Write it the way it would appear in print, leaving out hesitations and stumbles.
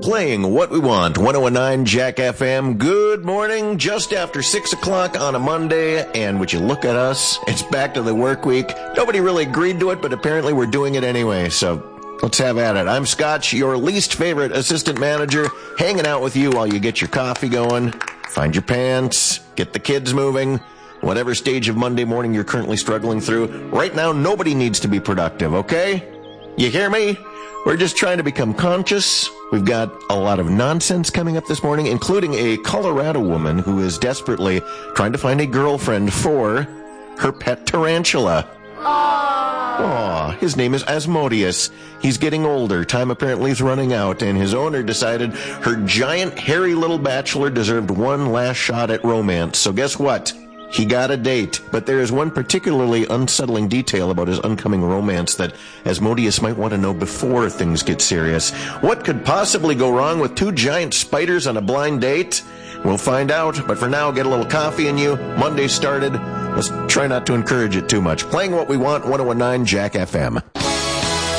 Playing What We Want, 1019 Jack FM. Good morning, just after 6 o'clock on a Monday, and would you look at us? It's back to the work week. Nobody really agreed to it, but apparently we're doing it anyway, so let's have at it. I'm Scotch, your least favorite assistant manager, hanging out with you while you get your coffee going, find your pants, get the kids moving. Whatever stage of Monday morning you're currently struggling through, right now nobody needs to be productive, okay? You hear me? We're just trying to become conscious. We've got a lot of nonsense coming up this morning, including a Colorado woman who is desperately trying to find a girlfriend for her pet tarantula. Aw, his name is Asmodeus. He's getting older. Time apparently is running out, and his owner decided her giant, hairy little bachelor deserved one last shot at romance. So guess what? He got a date, but there is one particularly unsettling detail about his oncoming romance that Asmodeus might want to know before things get serious. What could possibly go wrong with two giant spiders on a blind date? We'll find out, but for now, get a little coffee in you. Monday started. Let's try not to encourage it too much. Playing What We Want, 1019 Jack FM.